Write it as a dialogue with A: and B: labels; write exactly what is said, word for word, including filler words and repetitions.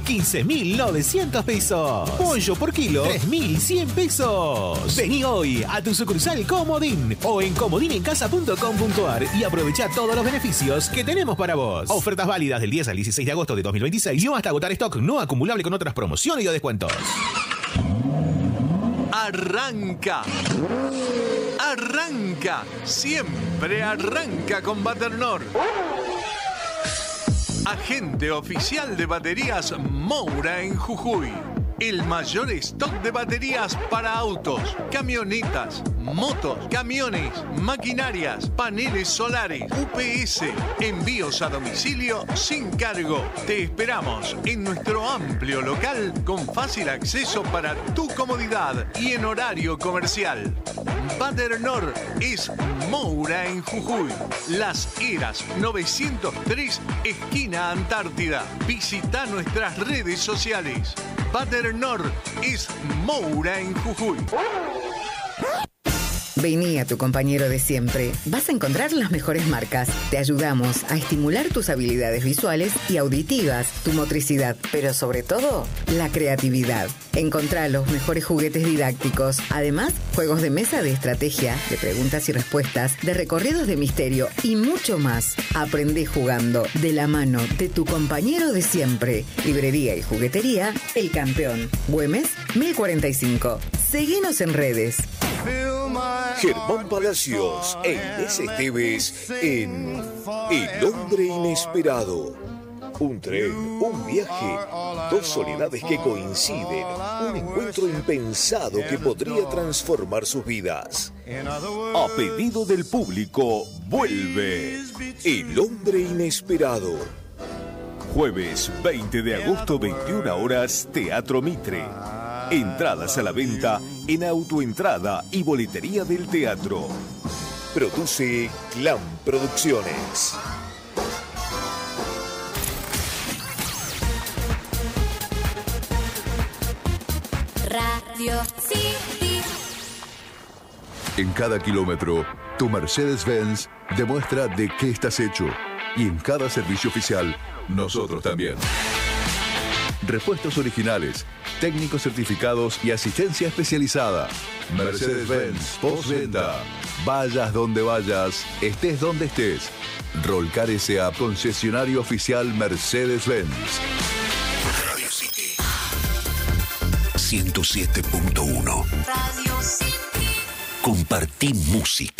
A: quince mil novecientos pesos. Pollo por kilo, tres mil cien pesos. Vení hoy a tu sucursal Comodín o en comodín en casa punto com punto ar y aprovecha todos los beneficios que tenemos para vos. Ofertas válidas del diez al dieciséis de agosto de dos mil veintiséis y hasta agotar stock no acumulable con otras promociones y o descuentos.
B: Arranca. Arranca. Siempre arranca con Baternor. Agente oficial de baterías Moura en Jujuy. El mayor stock de baterías para autos, camionetas, motos, camiones, maquinarias, paneles solares, U P S, envíos a domicilio sin cargo. Te esperamos en nuestro amplio local con fácil acceso para tu comodidad y en horario comercial. Baternor es Moura en Jujuy. Las Heras novecientos tres, esquina Antártida. Visita nuestras redes sociales. Baternor es Moura en Jujuy.
C: Vení a tu compañero de siempre. Vas a encontrar las mejores marcas. Te ayudamos a estimular tus habilidades visuales y auditivas, tu motricidad, pero sobre todo, la creatividad. Encontrá los mejores juguetes didácticos. Además, juegos de mesa de estrategia, de preguntas y respuestas, de recorridos de misterio y mucho más. Aprendé jugando de la mano de tu compañero de siempre. Librería y juguetería El Campeón. Güemes, mil cuarenta y cinco. Seguinos en redes.
D: Germán Palacios e Inés Esteves en El Hombre Inesperado. Un tren, un viaje, dos soledades que coinciden, un encuentro impensado que podría transformar sus vidas. A pedido del público, vuelve El Hombre Inesperado. Jueves veinte de agosto, veintiuna horas, Teatro Mitre. Entradas a la venta en Autoentrada y Boletería del Teatro. Produce Clan Producciones.
E: Radio City.
F: En cada kilómetro, tu Mercedes-Benz demuestra de qué estás hecho. Y en cada servicio oficial, nosotros también. Repuestos originales, técnicos certificados y asistencia especializada. Mercedes-Benz Postventa. Vayas donde vayas, estés donde estés. Rolcar S A, concesionario oficial Mercedes-Benz.
G: Radio City ciento siete punto uno.
E: Radio City.
G: Compartí música.